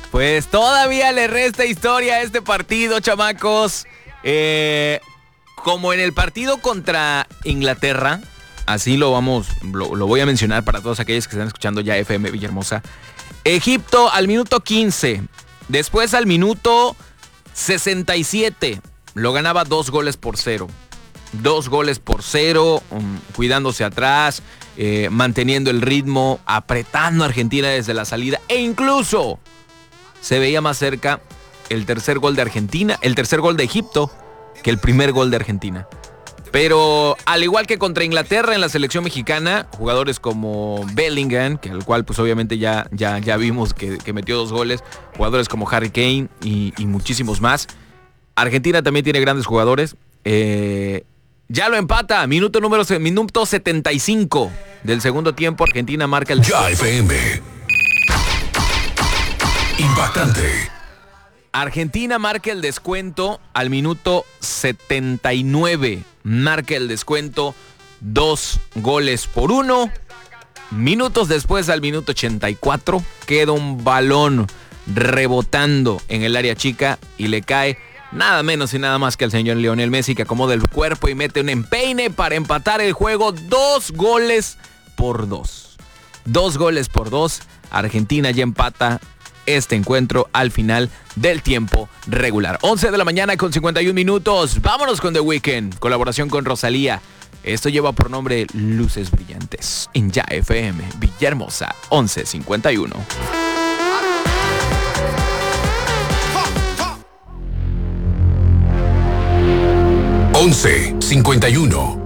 Pues todavía le resta historia a este partido, chamacos. Como en el partido contra Inglaterra, así lo voy a mencionar para todos aquellos que están escuchando ya FM Villahermosa. Egipto al minuto 15, después al minuto 67, lo ganaba 2-0. 2-0, cuidándose atrás, manteniendo el ritmo, apretando a Argentina desde la salida, e incluso se veía más cerca el tercer gol de Argentina, el tercer gol de Egipto, que el primer gol de Argentina. Pero al igual que contra Inglaterra en la selección mexicana, jugadores como Bellingham, que al cual pues obviamente ya vimos que metió 2 goles, jugadores como Harry Kane y muchísimos más. Argentina también tiene grandes jugadores. Ya lo empata, minuto 75 del segundo tiempo. Argentina marca el... Ya FM. Impactante. Argentina marca el descuento al minuto 79. Marca el descuento 2-1. Minutos después, al minuto 84, queda un balón rebotando en el área chica y le cae nada menos y nada más que al señor Lionel Messi, que acomoda el cuerpo y mete un empeine para empatar el juego. 2-2. 2-2. Argentina ya empata este encuentro al final del tiempo regular. 11 de la mañana con 51 minutos. Vámonos con The Weeknd. Colaboración con Rosalía. Esto lleva por nombre Luces Brillantes. En Ya FM Villahermosa 11:51. 11:51.